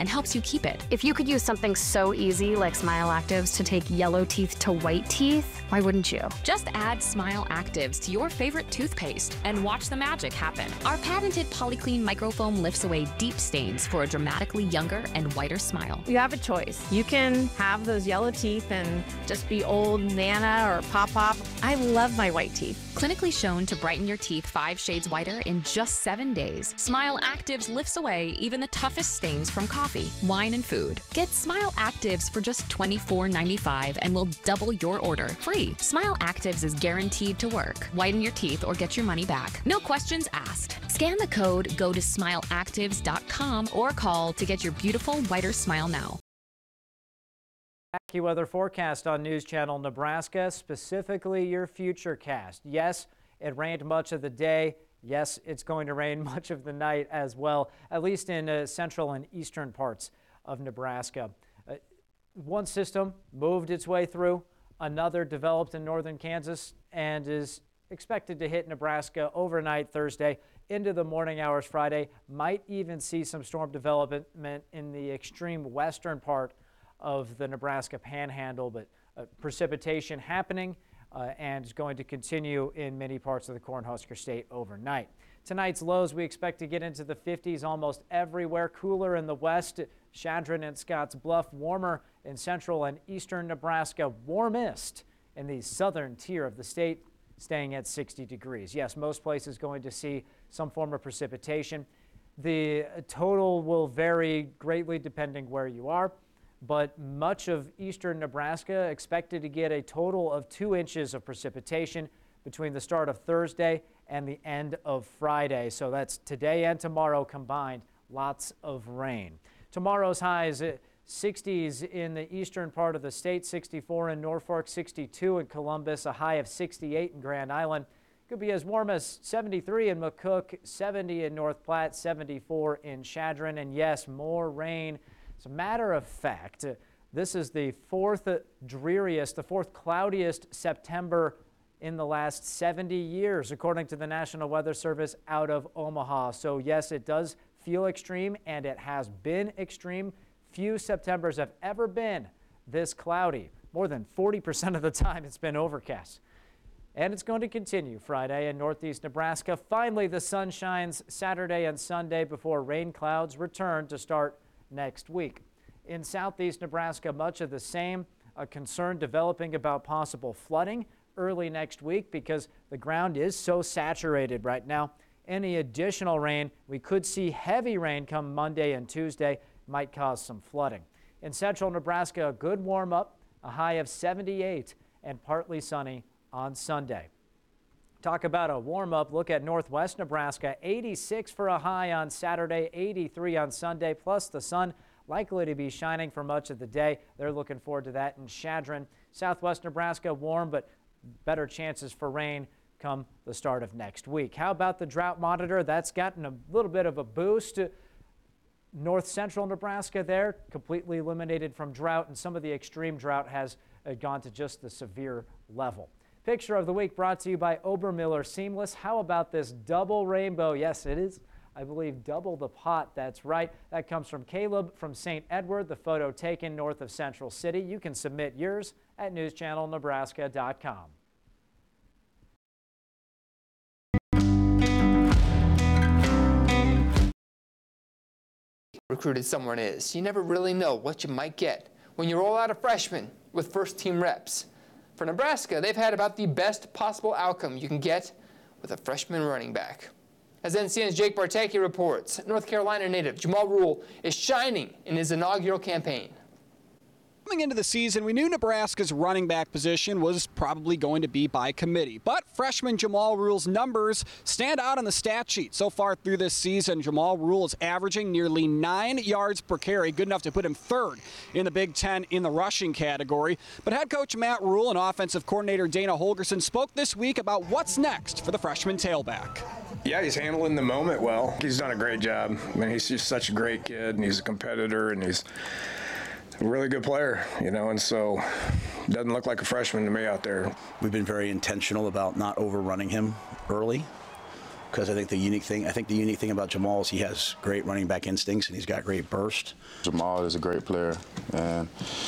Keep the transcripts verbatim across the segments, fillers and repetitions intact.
and helps you keep it. If you could use something so easy like Smile Actives to take yellow teeth to white teeth, why wouldn't you? Just add Smile Actives to your favorite toothpaste and watch the magic happen. Our patented Polyclean microfoam lifts away deep stains for a dramatically younger and whiter smile. You have a choice. You can have those yellow teeth and just be old Nana or Pop-Pop. I love my white teeth. Clinically shown to brighten your teeth five shades whiter in just seven days, Smile Actives lifts away even the toughest stains from coffee, wine, and food. Get Smile Actives for just twenty-four ninety-five and we'll double your order free. Smile Actives is guaranteed to work. Whiten your teeth or get your money back. No questions asked. Scan the code, go to smile actives dot com or call to get your beautiful whiter smile now. AccuWeather forecast on News Channel Nebraska, specifically your Futurecast. Yes, it rained much of the day. Yes, it's going to rain much of the night as well, at least in uh, central and eastern parts of Nebraska. Uh, one system moved its way through. Another developed in northern Kansas and is expected to hit Nebraska overnight Thursday into the morning hours Friday. Might even see some storm development in the extreme western part of the Nebraska Panhandle, but uh, precipitation happening uh, and is going to continue in many parts of the Cornhusker State overnight. Tonight's lows we expect to get into the fifties almost everywhere. Cooler in the west, Chadron and Scotts Bluff. Warmer in central and eastern Nebraska. Warmest in the southern tier of the state, staying at sixty degrees. Yes, most places going to see some form of precipitation. The total will vary greatly depending where you are, but much of eastern Nebraska expected to get a total of two inches of precipitation between the start of Thursday and the end of Friday. So that's today and tomorrow combined, lots of rain. Tomorrow's highs, sixties in the eastern part of the state, sixty-four in Norfolk, sixty-two in Columbus, a high of sixty-eight in Grand Island. Could be as warm as seventy-three in McCook, seventy in North Platte, seventy-four in Chadron, and yes, more rain. As a matter of fact, this is the fourth dreariest, the fourth cloudiest September in the last seventy years, according to the National Weather Service out of Omaha. So yes, it does feel extreme, and it has been extreme. Few Septembers have ever been this cloudy. More than forty percent of the time it's been overcast. And it's going to continue Friday in northeast Nebraska. Finally, the sun shines Saturday and Sunday before rain clouds return to start next week. In southeast Nebraska, much of the same. A concern developing about possible flooding early next week because the ground is so saturated right now. Any additional rain, we could see heavy rain come Monday and Tuesday, might cause some flooding. In central Nebraska, a good warm up, a high of seventy-eight and partly sunny on Sunday. Talk about a warm up, look at northwest Nebraska, eighty-six for a high on Saturday, eighty-three on Sunday, plus the sun likely to be shining for much of the day. They're looking forward to that in Chadron. Southwest Nebraska, warm, but better chances for rain come the start of next week. How about the drought monitor? That's gotten a little bit of a boost. North central Nebraska there, completely eliminated from drought, and some of the extreme drought has uh, gone to just the severe level. Picture of the week brought to you by Obermiller Seamless. How about this double rainbow? Yes, it is, I believe, double the pot. That's right. That comes from Caleb from Saint Edward, the photo taken north of Central City. You can submit yours at news channel nebraska dot com. Recruited someone is. You never really know what you might get when you roll out a freshman with first team reps. For Nebraska, they've had about the best possible outcome you can get with a freshman running back. As N C N's Jake Bartecki reports, North Carolina native Jamal Rule is shining in his inaugural campaign. Coming into the season, we knew Nebraska's running back position was probably going to be by committee. But freshman Jamal Rule's numbers stand out on the stat sheet. So far through this season, Jamal Rule is averaging nearly nine yards per carry, good enough to put him third in the Big Ten in the rushing category. But head coach Matt Rule and offensive coordinator Dana Holgerson spoke this week about what's next for the freshman tailback. Yeah, he's handling the moment well. He's done a great job. I mean, he's just such a great kid, and he's a competitor, and he's a really good player, you know, and so doesn't look like a freshman to me out there. We've been very intentional about not overrunning him early. because I think the unique thing, I think the unique thing about Jamal is he has great running back instincts and he's got great burst. Jamal is a great player, and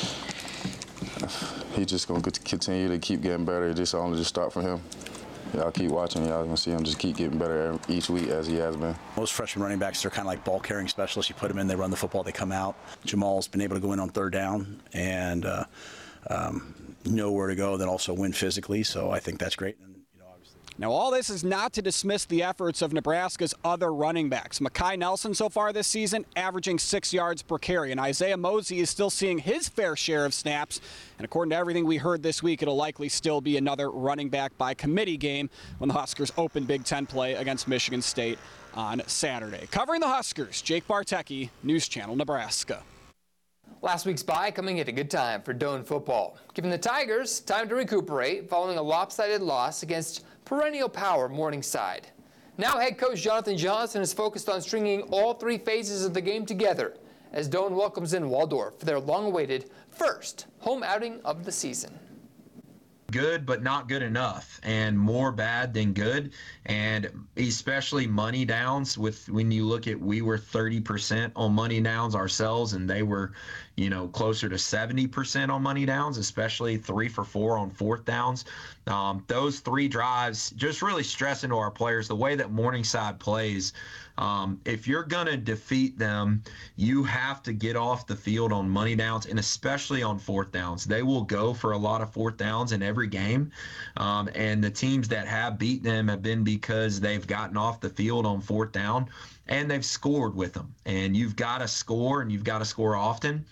he's just going to continue to keep getting better. It just only just start from him. Y'all keep watching. Y'all gonna see him just keep getting better each week as he has been. Most freshman running backs are kind of like ball carrying specialists. You put them in, they run the football, they come out. Jamal's been able to go in on third down and uh, um, know where to go, then also win physically. So I think that's great. And, you know, obviously. Now, all this is not to dismiss the efforts of Nebraska's other running backs. Mekhi Nelson so far this season averaging six yards per carry, and Isaiah Mosey is still seeing his fair share of snaps. And according to everything we heard this week, it'll likely still be another running back by committee game when the Huskers open Big Ten play against Michigan State on Saturday. Covering the Huskers, Jake Bartecki, News Channel Nebraska. Last week's bye coming at a good time for Doane football, giving the Tigers time to recuperate following a lopsided loss against perennial power Morningside. Now head coach Jonathan Johnson is focused on stringing all three phases of the game together as Doane welcomes in Waldorf for their long-awaited first home outing of the season. Good, but not good enough, and more bad than good, and especially money downs. With when you look at, we were thirty percent on money downs ourselves, and they were, you know, closer to seventy percent on money downs, especially three for four on fourth downs. Um, those three drives just really stressing to our players the way that Morningside plays. Um, if you're going to defeat them, you have to get off the field on money downs, and especially on fourth downs. They will go for a lot of fourth downs in every game, um, and the teams that have beat them have been because they've gotten off the field on fourth down, and they've scored with them. And you've got to score, and you've got to score often.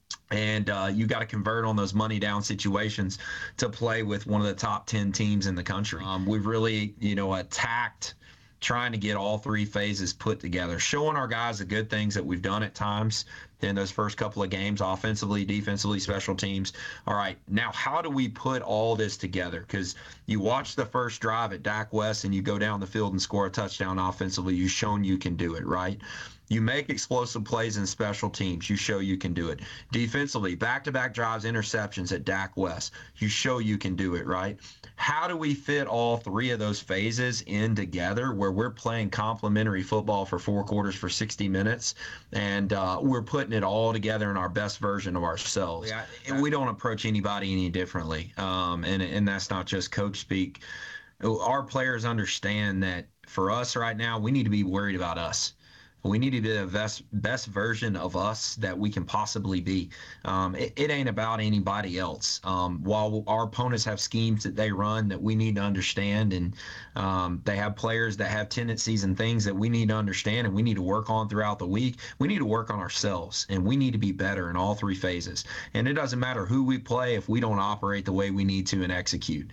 And uh, you got to convert on those money down situations to play with one of the top ten teams in the country. Um, we've really, you know, attacked trying to get all three phases put together, showing our guys the good things that we've done at times in those first couple of games, offensively, defensively, special teams. All right, now how do we put all this together? Because you watch the first drive at D A C West and you go down the field and score a touchdown offensively. You've shown you can do it, right? You make explosive plays in special teams. You show you can do it. Defensively, back-to-back drives, interceptions at D A C West. You show you can do it, right? How do we fit all three of those phases in together where we're playing complementary football for four quarters for sixty minutes, and uh, we're putting it all together in our best version of ourselves? Yeah, and we don't approach anybody any differently, um, and, and that's not just coach speak. Our players understand that for us right now, we need to be worried about us. We need to be the best, best version of us that we can possibly be. Um, it, it ain't about anybody else. Um, while our opponents have schemes that they run that we need to understand, and um, they have players that have tendencies and things that we need to understand and we need to work on throughout the week, we need to work on ourselves, and we need to be better in all three phases. And it doesn't matter who we play if we don't operate the way we need to and execute.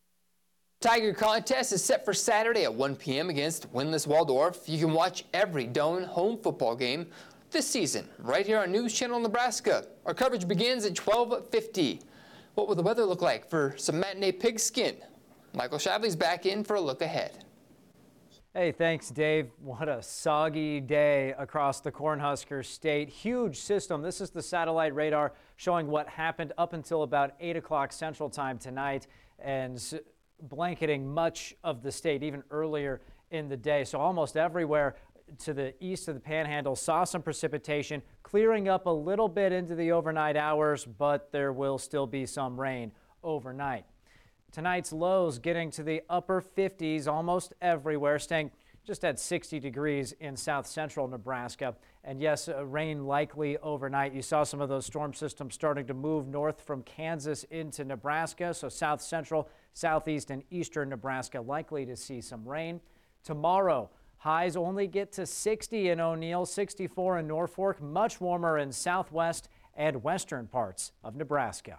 Tiger contest is set for Saturday at one p m against winless Waldorf. You can watch every Doane home football game this season right here on News Channel Nebraska. Our coverage begins at twelve fifty. What will the weather look like for some matinee pigskin? Michael Shavley's back in for a look ahead. Hey, thanks, Dave. What a soggy day across the Cornhusker State. Huge system. This is the satellite radar showing what happened up until about eight o'clock Central Time tonight, and blanketing much of the state even earlier in the day. So almost everywhere to the east of the Panhandle saw some precipitation, clearing up a little bit into the overnight hours, but there will still be some rain overnight. Tonight's lows getting to the upper fifties almost everywhere, staying just at sixty degrees in south central Nebraska. And yes, uh, rain likely overnight. You saw some of those storm systems starting to move north from Kansas into Nebraska. So south central, southeast, and eastern Nebraska likely to see some rain. Tomorrow, highs only get to sixty in O'Neill, sixty-four in Norfolk, much warmer in southwest and western parts of Nebraska.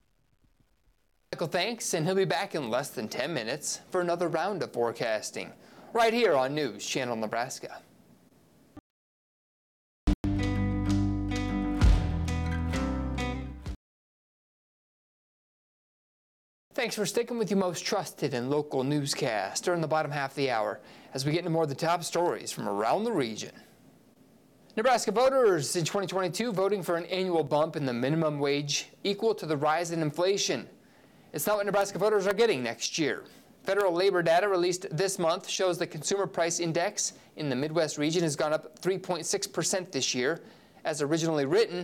Michael, thanks, and he'll be back in less than ten minutes for another round of forecasting right here on News Channel Nebraska. Thanks for sticking with your most trusted and local newscast during the bottom half of the hour as we get into more of the top stories from around the region. Nebraska voters in twenty twenty-two voting for an annual bump in the minimum wage equal to the rise in inflation. It's not what Nebraska voters are getting next year. Federal labor data released this month shows the consumer price index in the Midwest region has gone up three point six percent this year. As originally written,